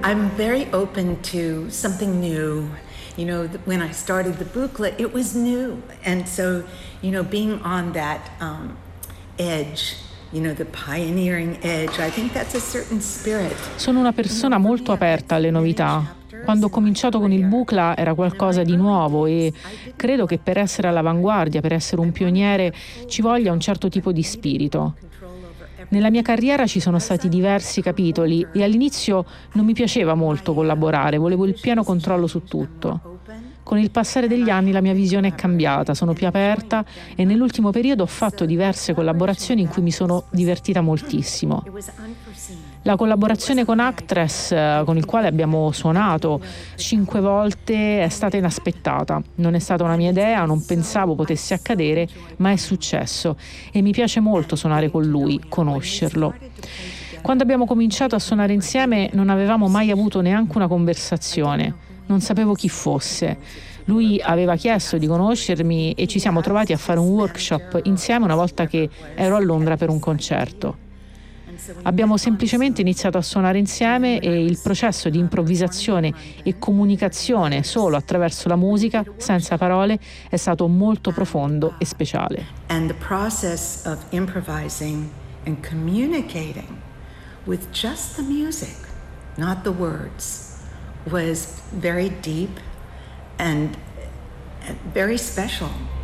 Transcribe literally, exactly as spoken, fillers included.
I'm very open to something new. You know, when I started the booklet, it was new. And so, you know, being on that um, edge, you know, the pioneering edge, I think that's a certain spirit. Sono una persona molto aperta alle novità. Quando ho cominciato con il Buchla era qualcosa di nuovo e credo che per essere all'avanguardia, per essere un pioniere, ci voglia un certo tipo di spirito. Nella mia carriera ci sono stati diversi capitoli e all'inizio non mi piaceva molto collaborare, volevo il pieno controllo su tutto. Con il passare degli anni la mia visione è cambiata, sono più aperta e nell'ultimo periodo ho fatto diverse collaborazioni in cui mi sono divertita moltissimo. La collaborazione con Actress, con il quale abbiamo suonato cinque volte, è stata inaspettata. Non è stata una mia idea, non pensavo potesse accadere, ma è successo e mi piace molto suonare con lui, conoscerlo. Quando abbiamo cominciato a suonare insieme non avevamo mai avuto neanche una conversazione. Non sapevo chi fosse. Lui aveva chiesto di conoscermi e ci siamo trovati a fare un workshop insieme una volta che ero a Londra per un concerto. Abbiamo semplicemente iniziato a suonare insieme e il processo di improvvisazione e comunicazione solo attraverso la musica, senza parole, è stato molto profondo e speciale. And the process of improvising and communicating with just the music, not the words, was very deep and very special.